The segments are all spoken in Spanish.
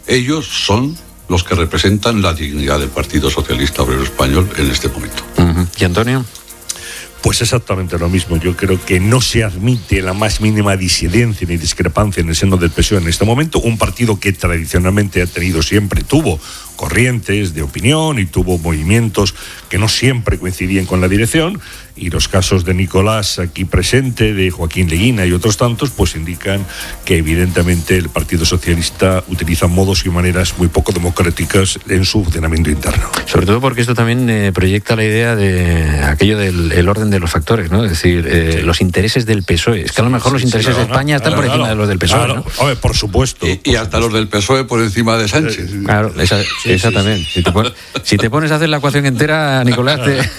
Ellos son los que representan la dignidad del Partido Socialista Obrero Español en este momento. Uh-huh. ¿Y Antonio? Pues exactamente lo mismo. Yo creo que no se admite la más mínima disidencia ni discrepancia en el seno del PSOE en este momento. Un partido que tradicionalmente tuvo corrientes de opinión y tuvo movimientos que no siempre coincidían con la dirección, y los casos de Nicolás aquí presente, de Joaquín Leguina y otros tantos, pues indican que evidentemente el Partido Socialista utiliza modos y maneras muy poco democráticas en su funcionamiento interno. Sobre todo porque esto también proyecta la idea de aquello del orden de los factores, ¿no? Es decir, sí, los intereses del PSOE. Es que a lo mejor los intereses de España están por encima de los del PSOE, claro, ¿no? A ver, por supuesto. Y hasta los del PSOE por encima de Sánchez. Claro, exactamente. Si te pones a hacer la ecuación entera, Nicolás,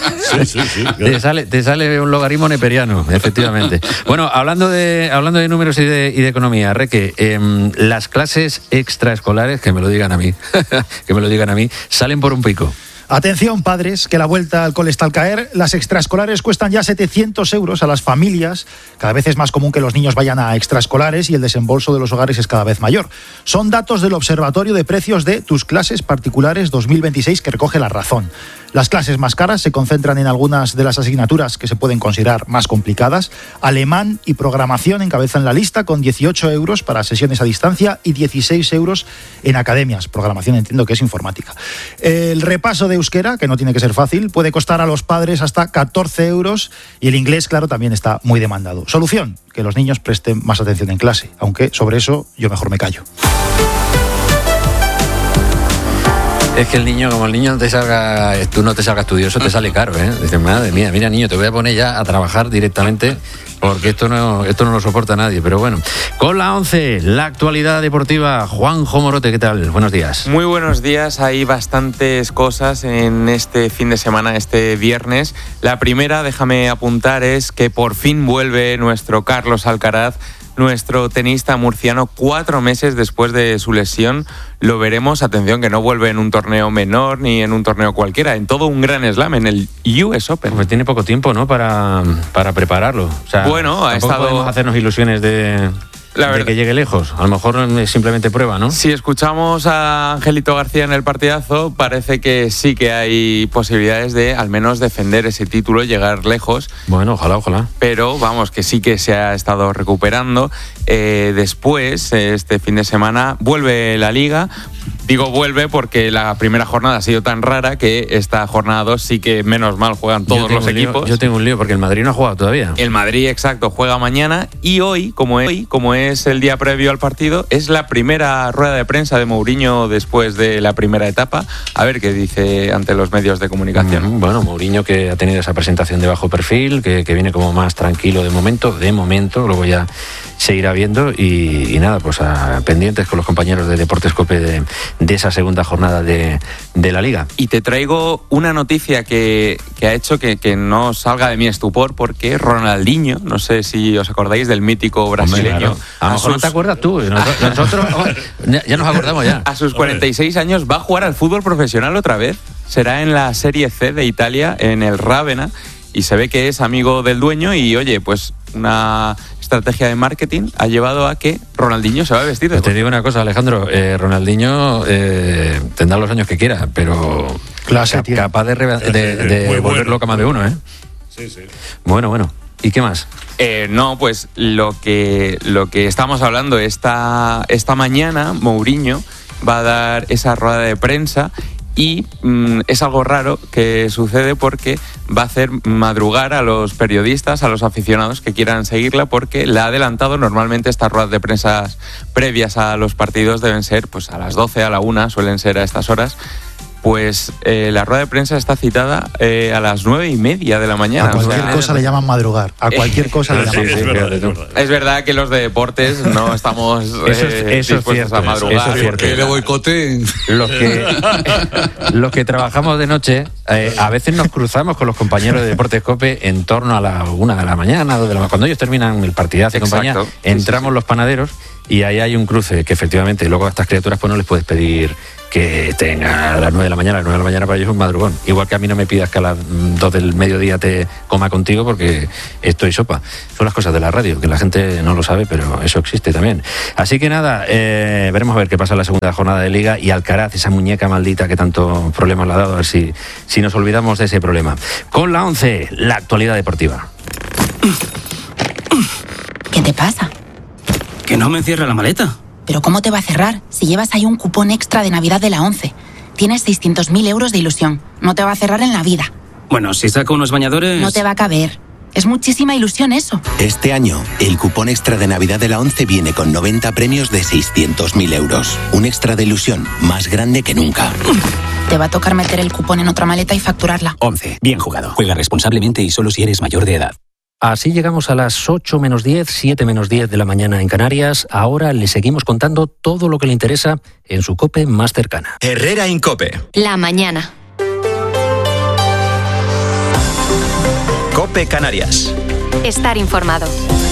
te sale un logaritmo neperiano, efectivamente. Bueno, hablando de números y de economía, Reque, las clases extraescolares, que me lo digan a mí, salen por un pico. Atención, padres, que la vuelta al cole está al caer. Las extraescolares cuestan ya 700 euros a las familias. Cada vez es más común que los niños vayan a extraescolares y el desembolso de los hogares es cada vez mayor. Son datos del Observatorio de Precios de Tus Clases Particulares 2026 que recoge La Razón. Las clases más caras se concentran en algunas de las asignaturas que se pueden considerar más complicadas. Alemán y programación encabezan la lista con 18 euros para sesiones a distancia y 16 euros en academias. Programación entiendo que es informática. El repaso de euskera, que no tiene que ser fácil, puede costar a los padres hasta 14 euros y el inglés, claro, también está muy demandado. Solución, que los niños presten más atención en clase, aunque sobre eso yo mejor me callo. Es que como el niño no te salga estudioso, te sale caro, ¿eh? Dices, madre mía, mira niño, te voy a poner ya a trabajar directamente porque esto no lo soporta nadie. Pero bueno, con la 11, la actualidad deportiva. Juanjo Morote, ¿qué tal? Buenos días. Muy buenos días. Hay bastantes cosas en este fin de semana, este viernes. La primera, déjame apuntar, es que por fin vuelve nuestro Carlos Alcaraz, nuestro tenista murciano, 4 meses después de su lesión. Lo veremos, atención, que no vuelve en un torneo menor ni en un torneo cualquiera, en todo un gran slam, en el US Open. Pues tiene poco tiempo, ¿no?, para prepararlo. O sea, bueno, podemos hacernos ilusiones de que llegue lejos. A lo mejor es simplemente prueba, ¿no? Si escuchamos a Angelito García en el partidazo, parece que sí que hay posibilidades de al menos defender ese título, llegar lejos. Bueno, ojalá. Pero vamos, que sí que se ha estado recuperando. Después, este fin de semana, vuelve la Liga. Digo vuelve porque la primera jornada ha sido tan rara que esta jornada 2 sí que menos mal juegan todos los equipos. Yo tengo un lío porque el Madrid no ha jugado todavía. El Madrid, exacto, juega mañana y hoy, como es el día previo al partido, es la primera rueda de prensa de Mourinho después de la primera etapa. A ver qué dice ante los medios de comunicación. Bueno, Mourinho, que ha tenido esa presentación de bajo perfil, que viene como más tranquilo de momento, luego ya se irá viendo y nada, pues pendientes con los compañeros de Deportes COPE de esa segunda jornada de la Liga. Y te traigo una noticia que ha hecho que no salga de mi estupor, porque Ronaldinho, no sé si os acordáis del mítico brasileño. Claro. A lo mejor no te acuerdas tú, nosotros ya nos acordamos ya. A sus 46 años va a jugar al fútbol profesional otra vez. Será en la Serie C de Italia, en el Ravenna, y se ve que es amigo del dueño y oye, pues una estrategia de marketing ha llevado a que Ronaldinho se va a vestir de... Te digo una cosa, Alejandro, Ronaldinho tendrá los años que quiera, pero capaz de volver loca más de uno, ¿eh? Sí. Bueno. ¿Y qué más? No, pues lo que estamos hablando esta mañana, Mourinho va a dar esa rueda de prensa. Y es algo raro que sucede porque va a hacer madrugar a los periodistas, a los aficionados que quieran seguirla, porque la ha adelantado. Normalmente estas ruedas de prensa previas a los partidos deben ser pues a las 12, a la 1, suelen ser a estas horas. Pues la rueda de prensa está citada a las 9:30 de la mañana. A cualquier cosa le llaman madrugar. A cualquier cosa le llaman madrugar. Es verdad que los de deportes no estamos dispuestos a madrugar. Eso es cierto. Que le boicoteen. Los que trabajamos de noche, a veces nos cruzamos con los compañeros de Deportes COPE en torno a la 1 de la mañana, 2 de la mañana. Cuando ellos terminan el partidazo y compañía, entramos los panaderos y ahí hay un cruce que efectivamente luego a estas criaturas pues no les puedes pedir que estén a las 9 de la mañana. A las 9 de la mañana para ellos es un madrugón. Igual que a mí no me pidas que a las 2 del mediodía te coma contigo porque estoy sopa. Son las cosas de la radio, que la gente no lo sabe, pero eso existe también. Así que nada, veremos a ver qué pasa en la segunda jornada de Liga, y Alcaraz, esa muñeca maldita que tanto problemas le ha dado, a ver si nos olvidamos de ese problema. Con la 11, la actualidad deportiva. ¿Qué te pasa? Que no me cierra la maleta. ¿Pero cómo te va a cerrar si llevas ahí un cupón extra de Navidad de la 11? Tienes 600.000 euros de ilusión. No te va a cerrar en la vida. Bueno, si saco unos bañadores... No te va a caber. Es muchísima ilusión eso. Este año, el cupón extra de Navidad de la 11 viene con 90 premios de 600.000 euros. Un extra de ilusión más grande que nunca. Te va a tocar meter el cupón en otra maleta y facturarla. 11. Bien jugado. Juega responsablemente y solo si eres mayor de edad. Así llegamos a las 8 menos 10, 7 menos 10 de la mañana en Canarias. Ahora le seguimos contando todo lo que le interesa en su COPE más cercana. Herrera Incope. La mañana. COPE Canarias. Estar informado.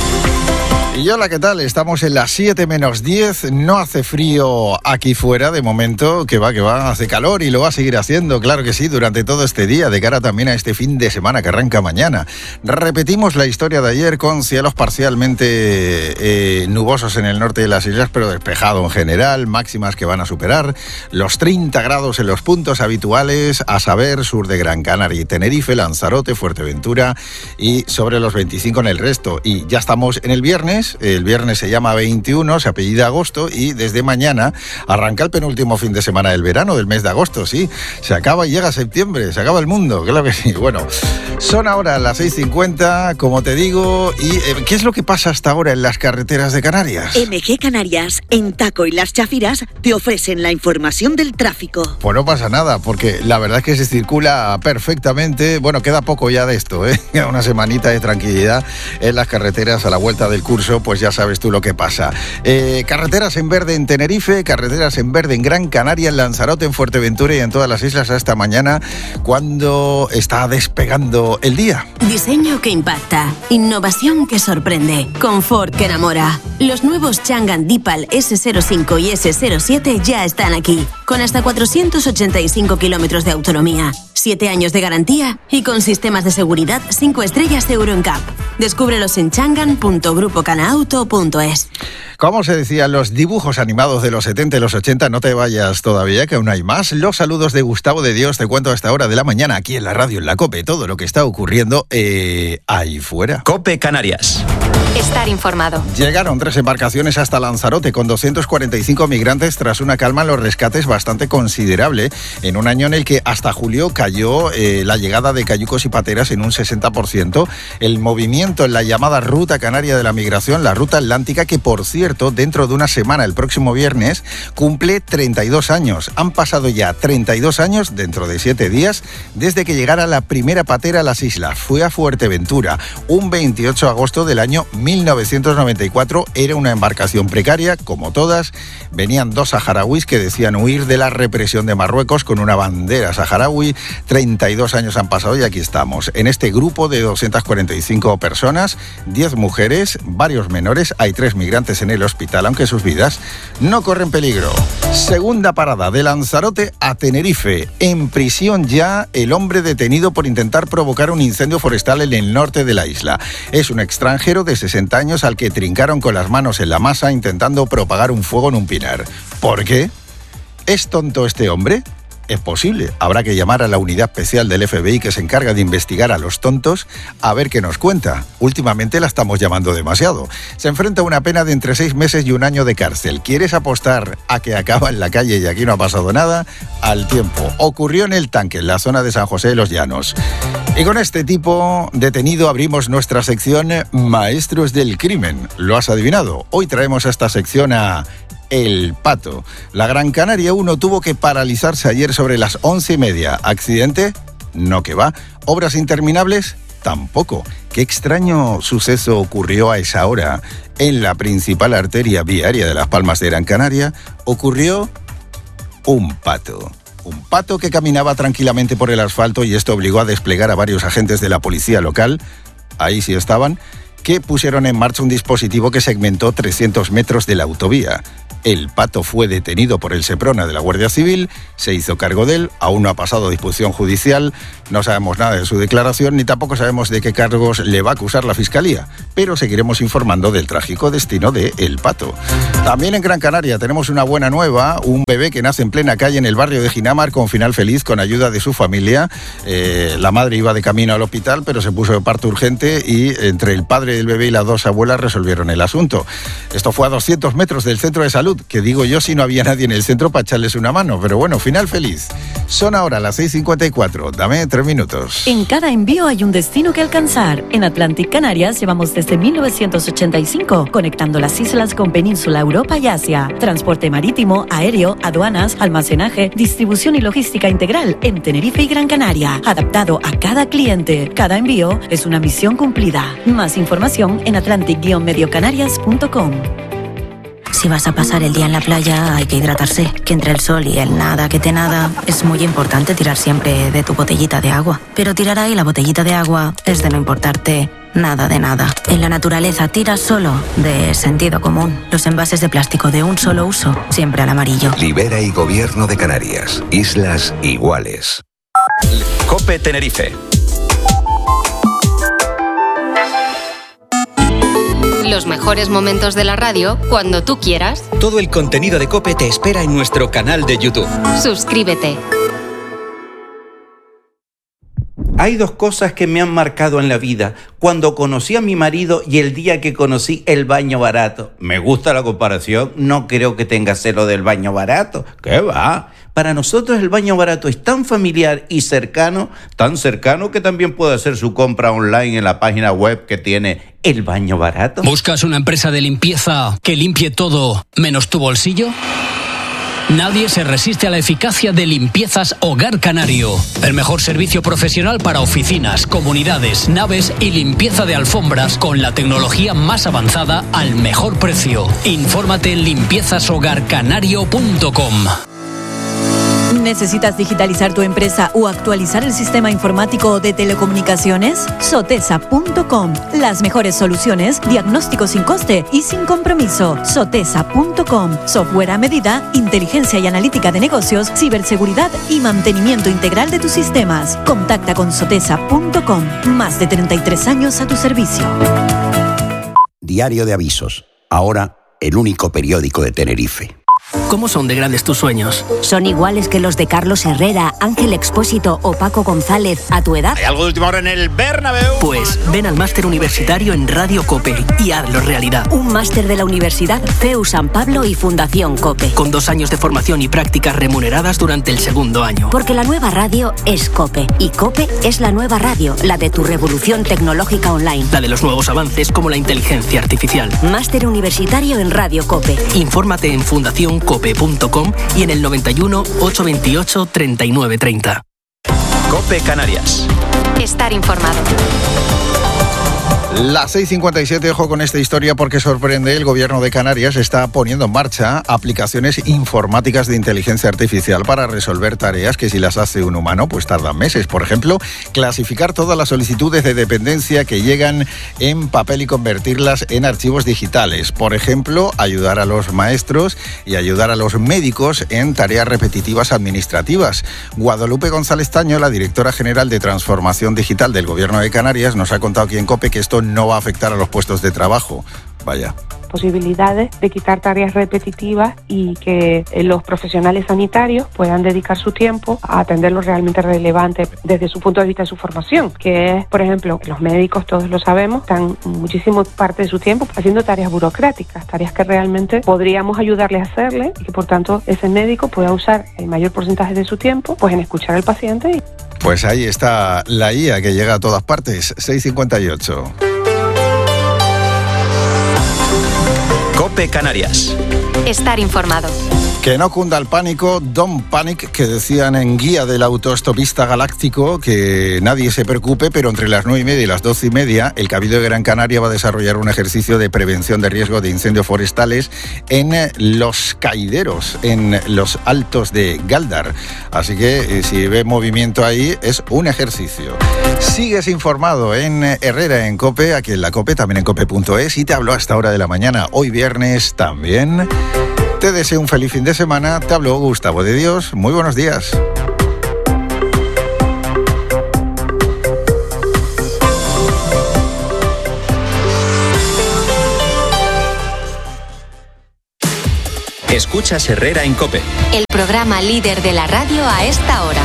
Y hola, ¿qué tal? Estamos en las 7 menos 10, no hace frío aquí fuera de momento, que va, hace calor y lo va a seguir haciendo, claro que sí, durante todo este día, de cara también a este fin de semana que arranca mañana. Repetimos la historia de ayer con cielos parcialmente nubosos en el norte de las islas, pero despejado en general, máximas que van a superar los 30 grados en los puntos habituales, a saber, sur de Gran Canaria y Tenerife, Lanzarote, Fuerteventura y sobre los 25 en el resto. Y ya estamos en el viernes. El viernes se llama 21, se apellida agosto y desde mañana arranca el penúltimo fin de semana del verano, del mes de agosto, sí. Se acaba y llega septiembre, se acaba el mundo, claro que sí. Bueno, son ahora las 6:50, como te digo, y ¿qué es lo que pasa hasta ahora en las carreteras de Canarias? MG Canarias, en Taco y Las Chafiras, te ofrecen la información del tráfico. Pues no pasa nada, porque la verdad es que se circula perfectamente. Bueno, queda poco ya de esto, una semanita de tranquilidad en las carreteras a la vuelta del curso. Pues ya sabes tú lo que pasa. Carreteras en verde en Tenerife, carreteras en verde en Gran Canaria, en Lanzarote, en Fuerteventura y en todas las islas hasta mañana, cuando está despegando el día. Diseño que impacta, innovación que sorprende, confort que enamora. Los nuevos Changan Deepal S05 y S07 ya están aquí, con hasta 485 kilómetros de autonomía, 7 años de garantía y con sistemas de seguridad 5 estrellas Euro NCAP. Descúbrelos en changan.grupocanauto.es. Como se decía, los dibujos animados de los 70 y los 80, no te vayas todavía, que aún hay más. Los saludos de Gustavo de Dios, te cuento a esta hora de la mañana, aquí en la radio, en la COPE, todo lo que está ocurriendo ahí fuera. COPE Canarias. Estar informado. Llegaron 3 embarcaciones hasta Lanzarote con 245 migrantes tras una calma en los rescates bastante considerable, en un año en el que hasta julio cayó la llegada de cayucos y pateras en un 60%. El movimiento en la llamada Ruta Canaria de la Migración, la Ruta Atlántica, que por cierto, dentro de una semana, el próximo viernes, cumple 32 años. Han pasado ya 32 años, dentro de 7 días, desde que llegara la primera patera a las islas. Fue a Fuerteventura, un 28 de agosto del año 1994. Era una embarcación precaria, como todas. Venían 2 saharauis que decían huir de la represión de Marruecos con una bandera saharaui. 32 años han pasado y aquí estamos. En este grupo de 245 personas, 10 mujeres, varios menores, hay 3 migrantes en el hospital, aunque sus vidas no corren peligro. Segunda parada, de Lanzarote a Tenerife. En prisión ya el hombre detenido por intentar provocar un incendio forestal en el norte de la isla. Es un extranjero de 60 años al que trincaron con las manos en la masa intentando propagar un fuego en un pinar. ¿Por qué? ¿Es tonto este hombre? Es posible. Habrá que llamar a la unidad especial del FBI que se encarga de investigar a los tontos a ver qué nos cuenta. Últimamente la estamos llamando demasiado. Se enfrenta a una pena de entre 6 meses y 1 año de cárcel. ¿Quieres apostar a que acaba en la calle y aquí no ha pasado nada? Al tiempo. Ocurrió en El Tanque, en la zona de San José de los Llanos. Y con este tipo detenido abrimos nuestra sección Maestros del Crimen. ¿Lo has adivinado? Hoy traemos a esta sección a El Pato. La Gran Canaria 1 tuvo que paralizarse ayer sobre las 11:30. ¿Accidente? No, que va. ¿Obras interminables? Tampoco. ¿Qué extraño suceso ocurrió a esa hora en la principal arteria viaria de Las Palmas de Gran Canaria? Ocurrió un pato. Un pato que caminaba tranquilamente por el asfalto y esto obligó a desplegar a varios agentes de la policía local, ahí sí estaban, que pusieron en marcha un dispositivo que segmentó 300 metros de la autovía. El Pato fue detenido por el Seprona de la Guardia Civil, se hizo cargo de él, aún no ha pasado disposición judicial, no sabemos nada de su declaración ni tampoco sabemos de qué cargos le va a acusar la Fiscalía, pero seguiremos informando del trágico destino de El Pato. También en Gran Canaria tenemos una buena nueva, un bebé que nace en plena calle en el barrio de Ginamar con final feliz, con ayuda de su familia. La madre iba de camino al hospital, pero se puso de parto urgente y entre el padre del bebé y las dos abuelas resolvieron el asunto. Esto fue a 200 metros del centro de salud, que digo yo si no había nadie en el centro para echarles una mano, pero bueno, final feliz. Son ahora las 6:54, dame 3 minutos. En cada envío hay un destino que alcanzar. En Atlantic Canarias llevamos desde 1985, conectando las islas con Península, Europa y Asia. Transporte marítimo, aéreo, aduanas, almacenaje, distribución y logística integral en Tenerife y Gran Canaria, adaptado a cada cliente. Cada envío es una misión cumplida. Más información en atlantic-mediocanarias.com. Si vas a pasar el día en la playa, hay que hidratarse. Que entre el sol y el nada que te nada, es muy importante tirar siempre de tu botellita de agua. Pero tirar ahí la botellita de agua es de no importarte nada de nada. En la naturaleza tira solo de sentido común. Los envases de plástico de un solo uso, siempre al amarillo. Libera y Gobierno de Canarias. Islas iguales. COPE Tenerife. Los mejores momentos de la radio cuando tú quieras. Todo el contenido de COPE te espera en nuestro canal de YouTube. Suscríbete. Hay 2 cosas que me han marcado en la vida. Cuando conocí a mi marido y el día que conocí el baño barato. Me gusta la comparación, no creo que tenga celo del baño barato. ¿Qué va? Para nosotros el baño barato es tan familiar y cercano, tan cercano que también puede hacer su compra online en la página web que tiene El Baño Barato. ¿Buscas una empresa de limpieza que limpie todo menos tu bolsillo? Nadie se resiste a la eficacia de Limpiezas Hogar Canario. El mejor servicio profesional para oficinas, comunidades, naves y limpieza de alfombras con la tecnología más avanzada al mejor precio. Infórmate en limpiezashogarcanario.com. ¿Necesitas digitalizar tu empresa o actualizar el sistema informático de telecomunicaciones? Sotesa.com. Las mejores soluciones, diagnóstico sin coste y sin compromiso. Sotesa.com. Software a medida, inteligencia y analítica de negocios, ciberseguridad y mantenimiento integral de tus sistemas. Contacta con Sotesa.com. Más de 33 años a tu servicio. Diario de Avisos. Ahora, el único periódico de Tenerife. ¿Cómo son de grandes tus sueños? ¿Son iguales que los de Carlos Herrera, Ángel Expósito o Paco González a tu edad? ¿Hay algo de última hora en el Bernabéu? Pues ven al máster universitario en Radio COPE y hazlo realidad. Un máster de la Universidad CEU San Pablo y Fundación COPE. Con 2 años de formación y prácticas remuneradas durante el 2º año. Porque la nueva radio es COPE. Y COPE es la nueva radio, la de tu revolución tecnológica online. La de los nuevos avances como la inteligencia artificial. Máster universitario en Radio COPE. Infórmate en fundacioncope.com y en el 91 828 3930. COPE Canarias. Estar informado. Las 6:57, ojo con esta historia porque sorprende. El Gobierno de Canarias está poniendo en marcha aplicaciones informáticas de inteligencia artificial para resolver tareas que si las hace un humano pues tardan meses. Por ejemplo, clasificar todas las solicitudes de dependencia que llegan en papel y convertirlas en archivos digitales. Por ejemplo, ayudar a los maestros y ayudar a los médicos en tareas repetitivas administrativas. Guadalupe González Taño, la directora general de Transformación Digital del Gobierno de Canarias, nos ha contado aquí en COPE que esto no va a afectar a los puestos de trabajo. Vaya. Posibilidades de quitar tareas repetitivas y que los profesionales sanitarios puedan dedicar su tiempo a atender lo realmente relevante desde su punto de vista de su formación, que es, por ejemplo, los médicos, todos lo sabemos, están muchísimo parte de su tiempo haciendo tareas burocráticas, tareas que realmente podríamos ayudarles a hacerle y que por tanto ese médico pueda usar el mayor porcentaje de su tiempo pues en escuchar al paciente. Pues ahí está la IA que llega a todas partes. 6:58. COPE Canarias. Estar informado. Que no cunda el pánico, don't panic, que decían en Guía del Autoestopista Galáctico, que nadie se preocupe, pero entre las 9:30 y las 12:30 el Cabildo de Gran Canaria va a desarrollar un ejercicio de prevención de riesgo de incendios forestales en los caideros, en los altos de Galdar. Así que si ve movimiento ahí, es un ejercicio. Sigues informado en Herrera en COPE, aquí en la COPE, también en cope.es, y te hablo hasta hora de la mañana. Hoy viernes también Te deseo un feliz fin de semana. Te habló Gustavo de Dios. Muy buenos días. Escuchas Herrera en COPE. El programa líder de la radio a esta hora.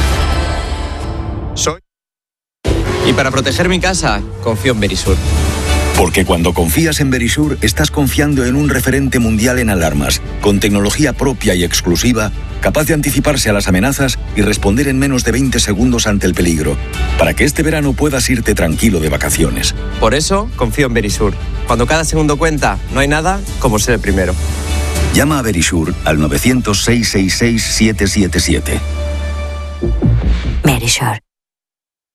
Y para proteger mi casa, confío en Verisur. Porque cuando confías en Verisur, estás confiando en un referente mundial en alarmas, con tecnología propia y exclusiva, capaz de anticiparse a las amenazas y responder en menos de 20 segundos ante el peligro, para que este verano puedas irte tranquilo de vacaciones. Por eso, confío en Verisur. Cuando cada segundo cuenta, no hay nada como ser el primero. Llama a Verisur al 900-666-777. Verisur.